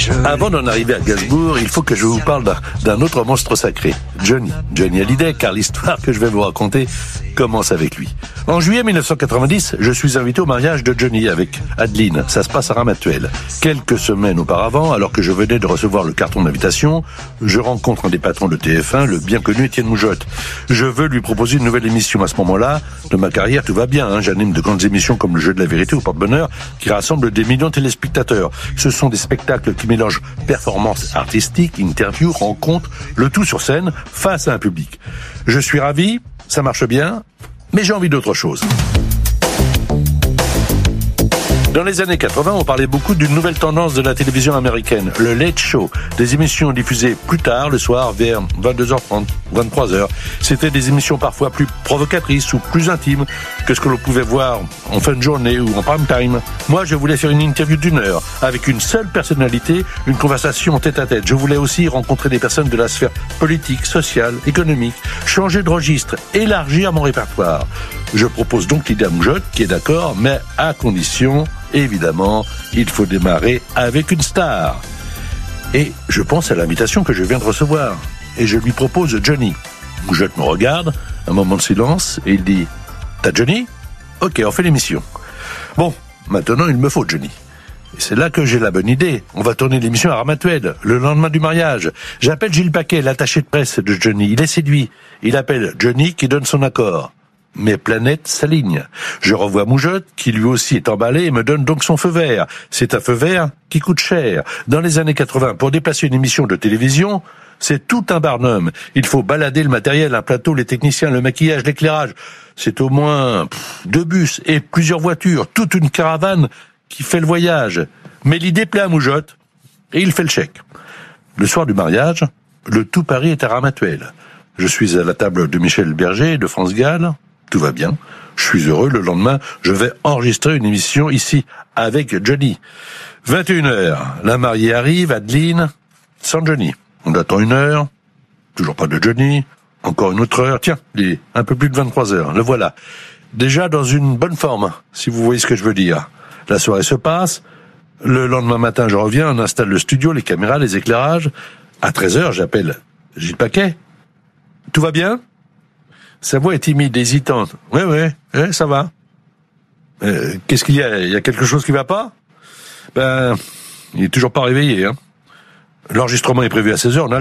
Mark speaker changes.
Speaker 1: Avant d'en arriver à Gainsbourg, il faut que je vous parle d'un autre monstre sacré, Johnny Hallyday, car l'histoire que je vais vous raconter commence avec lui. En juillet 1990, je suis invité au mariage de Johnny avec Adeline. Ça se passe à Ramatuelle. Quelques semaines auparavant, alors que je venais de recevoir le carton d'invitation, je rencontre un des patrons de TF1, le bien connu Étienne Moujotte. Je veux lui proposer une nouvelle émission. À ce moment-là, de ma carrière, tout va bien. J'anime de grandes émissions comme Le Jeu de la Vérité ou Porte-Bonheur, qui rassemblent des millions de téléspectateurs. Ce sont des spectacles qui mélangent performance artistique, interview, rencontre, le tout sur scène, face à un public. Je suis ravi, ça marche bien, mais j'ai envie d'autre chose. Dans les années 80, on parlait beaucoup d'une nouvelle tendance de la télévision américaine, le Late Show, des émissions diffusées plus tard le soir vers 22h30, 23h. C'était des émissions parfois plus provocatrices ou plus intimes que ce que l'on pouvait voir en fin de journée ou en prime time. Moi, je voulais faire une interview d'1 heure avec une seule personnalité, une conversation tête-à-tête. Je voulais aussi rencontrer des personnes de la sphère politique, sociale, économique, changer de registre, élargir mon répertoire. Je propose donc l'idée à Moujotte, qui est d'accord, mais à condition, évidemment, il faut démarrer avec une star. Et je pense à l'invitation que je viens de recevoir. Et je lui propose Johnny. Moujotte me regarde, un moment de silence, et il dit « T'as Johnny ? Ok, on fait l'émission. » Bon, maintenant il me faut Johnny. Et c'est là que j'ai la bonne idée. On va tourner l'émission à Ramatuelle, le lendemain du mariage. J'appelle Gilles Paquet, l'attaché de presse de Johnny. Il est séduit. Il appelle Johnny qui donne son accord. Mes planètes s'alignent. Je revois Moujotte, qui lui aussi est emballé et me donne donc son feu vert. C'est un feu vert qui coûte cher. Dans les années 80, pour déplacer une émission de télévision, c'est tout un barnum. Il faut balader le matériel, un plateau, les techniciens, le maquillage, l'éclairage. C'est au moins 2 bus et plusieurs voitures, toute une caravane qui fait le voyage. Mais l'idée plaît à Moujotte et il fait le chèque. Le soir du mariage, le tout Paris est à Ramatuelle. Je suis à la table de Michel Berger et de France Gall. Tout va bien. Je suis heureux. Le lendemain, je vais enregistrer une émission ici avec Johnny. 21h. La mariée arrive, Adeline, sans Johnny. On attend 1 heure. Toujours pas de Johnny. Encore une autre heure. Tiens, il est un peu plus de 23h. Le voilà. Déjà dans une bonne forme, si vous voyez ce que je veux dire. La soirée se passe. Le lendemain matin, je reviens. On installe le studio, les caméras, les éclairages. À 13h, j'appelle Gilles Paquet. Tout va bien ? Sa voix est timide, hésitante. Ouais, ça va. Qu'est-ce qu'il y a ? Il y a quelque chose qui va pas ? Il est toujours pas réveillé. L'enregistrement est prévu à 16h.